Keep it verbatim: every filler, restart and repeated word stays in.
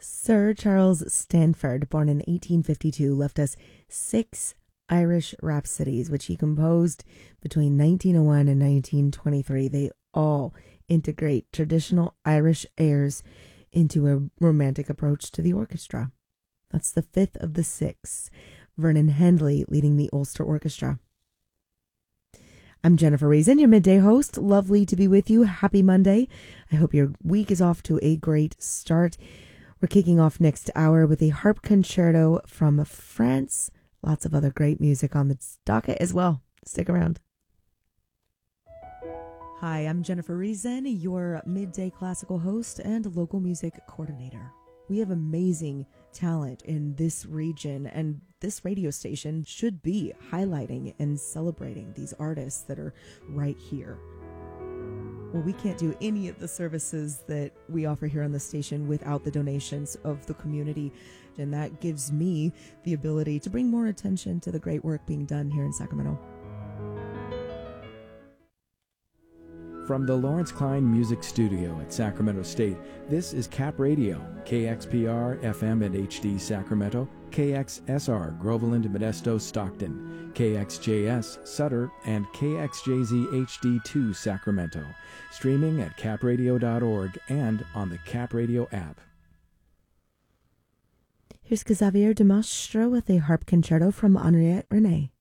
Sir Charles Stanford, born in eighteen fifty-two, left us six Irish rhapsodies, which he composed between nineteen oh one and nineteen twenty-three. They all integrate traditional Irish airs into a romantic approach to the orchestra. That's the fifth of the six. Vernon Hendley leading the Ulster Orchestra. I'm Jennifer Reason, your midday host. Lovely to be with you. Happy Monday. I hope your week is off to a great start. We're kicking off next hour with a harp concerto from France. Lots of other great music on the docket as well. Stick around. Hi, I'm Jennifer Reason, your midday classical host and local music coordinator. We have amazing talent in this region, and this radio station should be highlighting and celebrating these artists that are right here. Well, we can't do any of the services that we offer here on the station without the donations of the community, and that gives me the ability to bring more attention to the great work being done here in Sacramento. From the Lawrence Klein Music Studio at Sacramento State, this is Cap Radio, K X P R, F M and H D Sacramento, K X S R, Groveland, Modesto, Stockton, K X J S, Sutter, and K X J Z H D two Sacramento. Streaming at cap radio dot org and on the Cap Radio app. Here's Xavier de Maistre with a harp concerto from Henriette Renee.